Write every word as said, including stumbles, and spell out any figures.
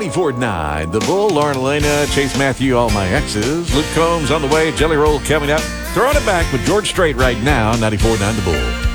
ninety-four point nine, The Bull, Lauren Elena, Chase Matthew, all my exes. Luke Combs on the way, Jelly Roll coming up. Throwing it back with George Strait right now, ninety-four point nine The Bull.